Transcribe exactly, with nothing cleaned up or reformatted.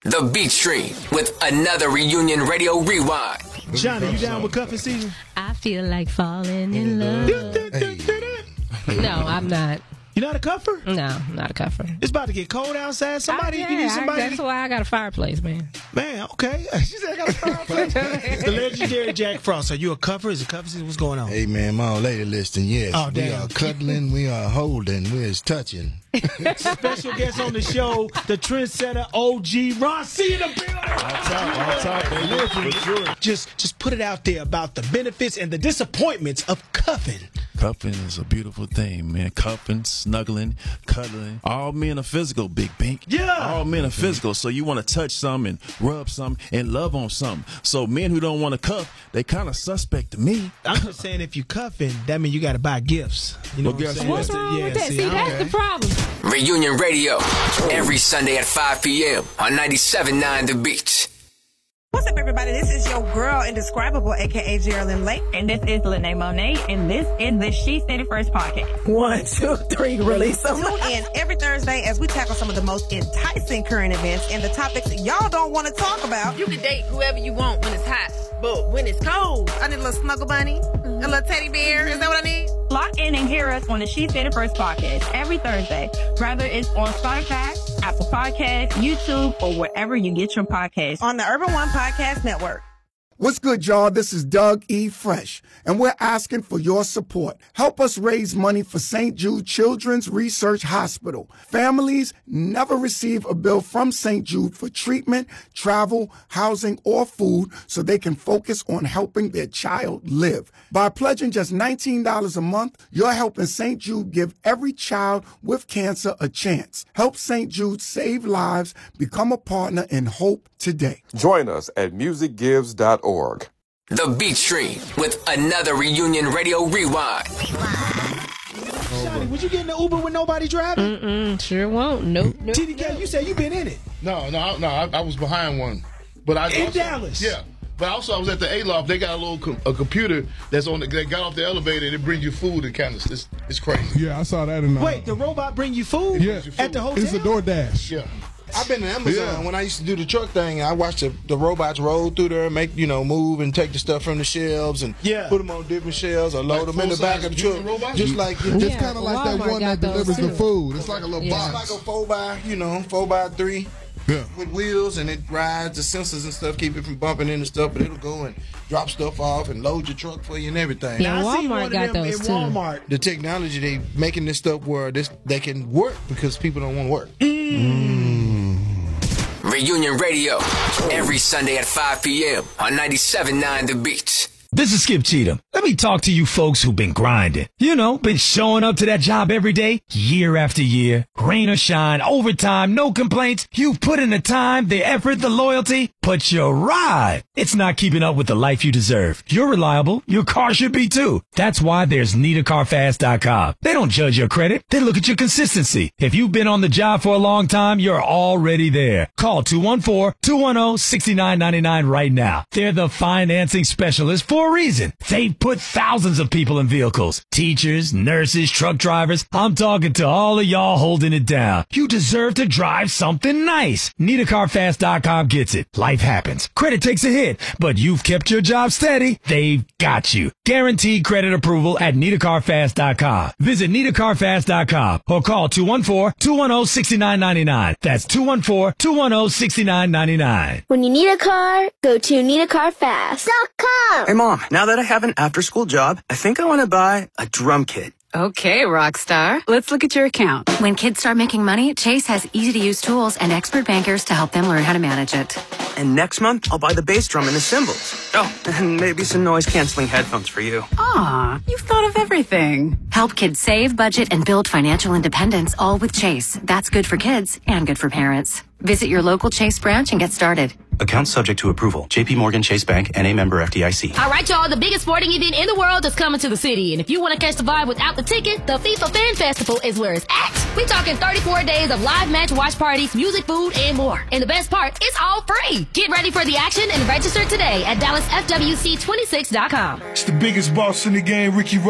The Beat Stream with another Reunion Radio Rewind. Johnny, you down with cuffing season? I feel like falling in love. No, I'm not. You not a cuffer? No, I'm not a cuffer. It's about to get cold outside. Somebody, I, you yeah, need somebody. I, that's why I got a fireplace, man. Man, okay. She said I got a fireplace. The legendary Jack Frost. Are you a cuffer? Is it cuffing season? What's going on? Hey, man, my old lady listening, yes. Oh, we damn. are cuddling, we are holding, we is touching. Special guest on the show, the trendsetter O G Ron C in the building. I'll talk, I'll talk, baby. For sure. Just, just put it out there about the benefits and the disappointments of cuffing. Cuffing is a beautiful thing, man. Cuffing, snuggling, cuddling. All men are physical, Big Bink. Yeah. All men are physical, so you want to touch something and rub something and love on something. So men who don't want to cuff, they kind of suspect to me. I'm just saying, if you cuffing, that means you got to buy gifts. You know Well, what I'm guess saying? what? What's That's the- wrong yeah, with that? See, I don't- that's the problem. Reunion Radio every Sunday at five p.m. on ninety-seven point nine The Beat. What's up, everybody? This is your girl, Indescribable, a k a. Geraldine Lake. And this is Lene Monet, and this is the She Said It First podcast. One, two, three, release them. Tune in every Thursday as we tackle some of the most enticing current events and the topics y'all don't want to talk about. You can date whoever you want when it's hot, but when it's cold, I need a little snuggle bunny, a little teddy bear. Is that what I need? Lock in and hear us on the She Said It First podcast every Thursday, whether it's on Spotify, Apple Podcasts, YouTube, or wherever you get your podcasts. On the Urban One Podcast Network. What's good, y'all? This is Doug E. Fresh, and we're asking for your support. Help us raise money for Saint Jude Children's Research Hospital. Families never receive a bill from Saint Jude for treatment, travel, housing, or food so they can focus on helping their child live. By pledging just nineteen dollars a month, you're helping Saint Jude give every child with cancer a chance. Help Saint Jude save lives. Become a partner in hope today. Join us at music gives dot org. The Beat Stream with another Reunion Radio Rewind. Johnny, would you get in the Uber with nobody driving? Mm-mm, sure won't. Nope. nope. T D K, you said you been in it. No, no, no, I, I was behind one. But I In also, Dallas? Yeah. But also I was at the A-Loft. They got a little com- a computer that's on the, they got off the elevator and it brings you food and kind of, it's, it's crazy. Yeah, I saw that in uh, Wait, the robot bring you food? Yeah. At the hotel? It's a DoorDash. Yeah. I've been to Amazon Yeah. when I used to do the truck thing. I watched the, the robots roll through there, make you know, move and take the stuff from the shelves and Yeah. put them on different shelves or load Like them in the back of the full-size truck. robots? Just like It's Yeah, kind of like that Walmart one got that those delivers the too. food. It's like a little Yeah. it's box. like a four by, you know, four by three Yeah. with wheels, and it rides the sensors and stuff, keep it from bumping into stuff. But it'll go and drop stuff off and load your truck for you and everything. Yeah. Now, I seen Walmart one of got them those in too. Walmart. The technology they making this stuff where this they can work because people don't want to work. Reunion Radio every Sunday at five p.m. on ninety-seven point nine The Beat. This is Skip Cheatham. Let me talk to you folks who've been grinding. You know, been showing up to that job every day, year after year, rain or shine, overtime, no complaints. You've put in the time, the effort, the loyalty, but your ride, it's not keeping up with the life you deserve. You're reliable. Your car should be too. That's why there's need a car fast dot com. They don't judge your credit. They look at your consistency. If you've been on the job for a long time, you're already there. Call two one four, two one zero, six nine nine nine right now. They're the financing specialist for a reason. They've put thousands of people in vehicles. Teachers, nurses, truck drivers. I'm talking to all of y'all holding it down. You deserve to drive something nice. need a car fast dot com gets it. Life happens. Credit takes a hit, but you've kept your job steady. They've got you. Guaranteed credit approval at need a car fast dot com. Visit need a car fast dot com or call two one four, two one zero, six nine nine nine. That's two one four, two one zero, six nine nine nine. When you need a car, go to need a car fast dot com. Hey, Mom, now that I have an after-school job, I think I want to buy a drum kit. Okay, Rockstar. Let's look at your account. When kids start making money, Chase has easy-to-use tools and expert bankers to help them learn how to manage it. And next month, I'll buy the bass drum and the cymbals. Oh, and maybe some noise-canceling headphones for you. Aw, you've thought of everything. Help kids save, budget, and build financial independence, all with Chase. That's good for kids and good for parents. Visit your local Chase branch and get started. Account subject to approval. J P Morgan Chase Bank, N A member F D I C. All right, y'all. The biggest sporting event in the world is coming to the city. And if you want to catch the vibe without the ticket, the FIFA Fan Festival is where it's at. We talking thirty-four days of live match watch parties, music, food, and more. And the best part, it's all free. Get ready for the action and register today at Dallas F W C twenty-six dot com. It's the biggest boss in the game, Ricky Ross.